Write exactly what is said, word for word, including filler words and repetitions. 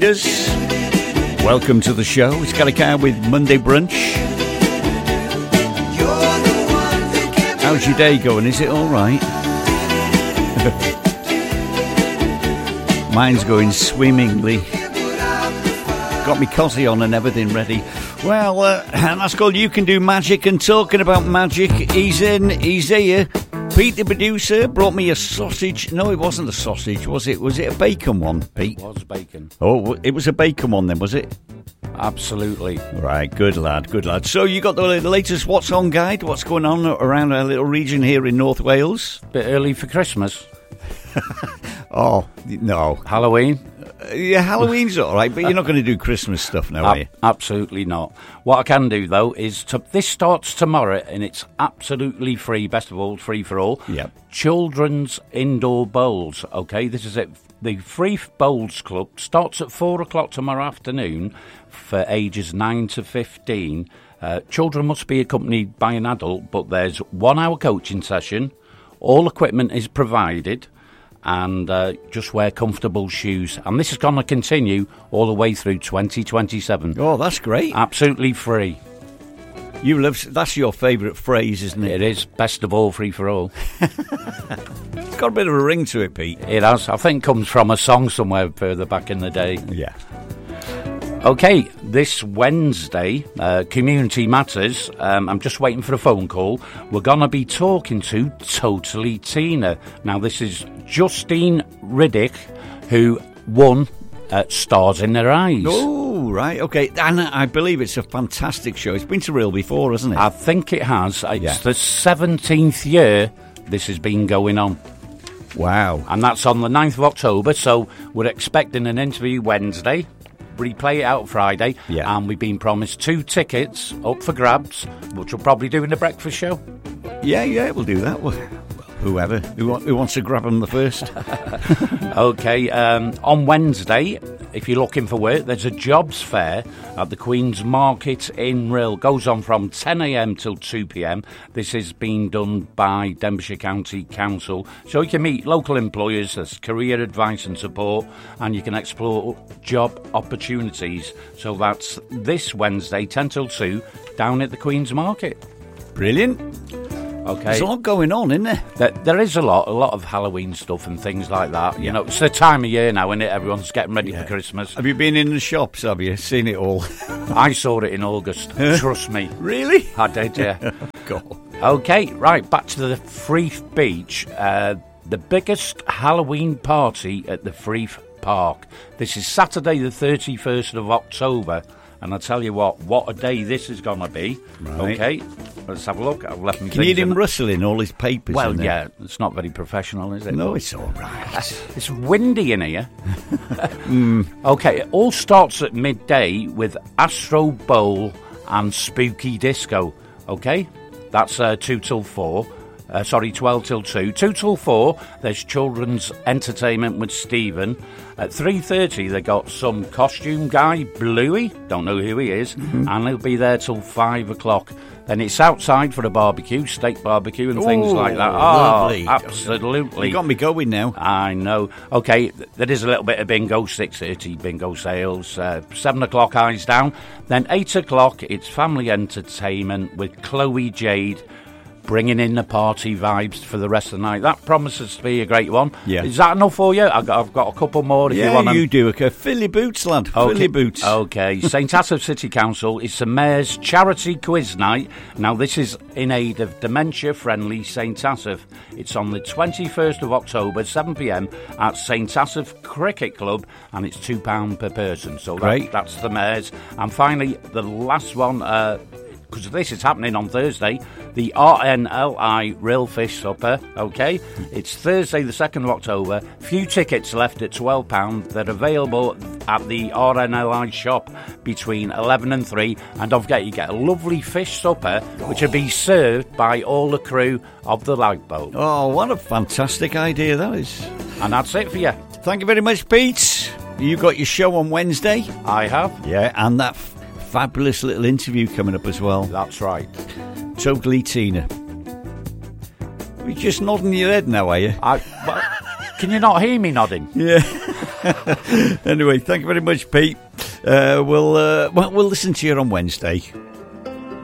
Yes. Welcome to the show. It's Gary Carr with Monday Brunch. How's your day going? Is it all right? Mine's going swimmingly. Got me cosy on and everything ready. Well, uh, that's called You Can Do Magic. And talking about magic, he's in, he's here. Pete, the producer, brought me a sausage. No, it wasn't a sausage, was it? Was it a bacon one, Pete? It was bacon. Oh, it was a bacon one then, was it? Absolutely. Right, good lad, good lad. So you got the latest What's On guide? What's going on around our little region here in North Wales? Bit early for Christmas. Oh, no. Halloween? Uh, yeah, Halloween's all right, but you're not going to do Christmas stuff now, are you? Absolutely not. What I can do, though, is to, this starts tomorrow, and it's absolutely free, best of all, free for all. Yep. Children's Indoor Bowls, OK? This is it. The Free Bowls Club starts at four o'clock tomorrow afternoon for ages nine to fifteen. Uh, children must be accompanied by an adult, but there's one-hour coaching session. All equipment is provided. And uh, just wear comfortable shoes. And this is going to continue all the way through twenty twenty-seven. Oh, that's great. Absolutely free. You love, that's your favourite phrase, isn't it? It is. Best of all, free for all. It's got a bit of a ring to it, Pete. It has. I think comes from a song somewhere further back in the day. Yeah. OK, this Wednesday, uh, Community Matters, um, I'm just waiting for a phone call. We're going to be talking to Totally Tina. Now, this is Justine Riddick, who won uh, Stars in Their Eyes. Oh, right, OK. And I believe it's a fantastic show. It's been to Real before, hasn't it? I think it has. It's yeah. the seventeenth year this has been going on. Wow. And that's on the ninth of October, so we're expecting an interview Wednesday. Replay it out Friday, yeah. and we've been promised two tickets up for grabs, which we'll probably do in the breakfast show. Yeah, yeah, we'll do that. Well, whoever who, who wants to grab them the first. OK, um, on Wednesday, if you're looking for work, there's a jobs fair at the Queen's Market in Rhyl. Goes on from ten a.m. till two p.m. This is being done by Denbighshire County Council. So you can meet local employers, there's career advice and support, and you can explore job opportunities. So that's this Wednesday, ten till two, down at the Queen's Market. Brilliant. Okay. There's a lot going on, isn't there? there? There is a lot, a lot of Halloween stuff and things like that. Yeah. You know, it's the time of year now, isn't it? Everyone's getting ready yeah. for Christmas. Have you been in the shops, have you? Seen it all? I saw it in August, trust me. Really? I did, yeah. God. OK, right, back to the Freeth Beach. Uh, the biggest Halloween party at the Freeth Park. This is Saturday the thirty-first of October. And I tell you what, what a day this is going to be. Right. OK, let's have a look. I've left me. Can you hear him rustling all his papers? Well, in yeah, it's not very professional, is it? No, it's all right. It's windy in here. mm. OK, it all starts at midday with Astro Bowl and Spooky Disco. OK, that's uh, two till four. Uh, sorry, twelve till two. two till four, there's children's entertainment with Stephen. At three thirty, they got some costume guy, Bluey, don't know who he is, mm-hmm. and he'll be there till five o'clock. Then it's outside for a barbecue, steak barbecue and things Ooh, like that. Lovely. Oh, absolutely. You got me going now. I know. OK, there is a little bit of bingo, six thirty bingo sales, uh, seven o'clock eyes down. Then eight o'clock, it's family entertainment with Chloe Jade, bringing in the party vibes for the rest of the night. That promises to be a great one. Yeah. Is that enough for you? I've got, I've got a couple more if yeah, you want them. you do. Okay. Fill your boots, lad. Okay. Fill your boots. OK. Saint Asaph City Council is the Mayor's Charity Quiz Night. Now, this is in aid of dementia-friendly Saint Asaph. It's on the twenty-first of October, seven p.m. at Saint Asaph Cricket Club, and it's two pounds per person. So that, that's the Mayor's. And finally, the last one... Uh, because this is happening on Thursday, the R N L I Real Fish Supper, OK? It's Thursday the second of October. Few tickets left at twelve pounds. They're available at the R N L I shop between eleven and three. And don't forget, you get a lovely fish supper, which will be served by all the crew of the lifeboat. Oh, what a fantastic idea that is. And that's it for you. Thank you very much, Pete. You got your show on Wednesday? I have. Yeah, and that... fabulous little interview coming up as well. That's right. Totally Tina. You're just nodding your head now, are you? I, well, can you not hear me nodding? Yeah. Anyway, thank you very much, Pete. Uh, we'll uh, well, we'll listen to you on Wednesday.